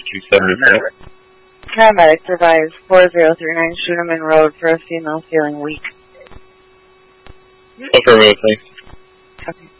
274. Paramedic provides 4039 Schuneman Road for a female feeling weak. Affirmative, thanks. Okay.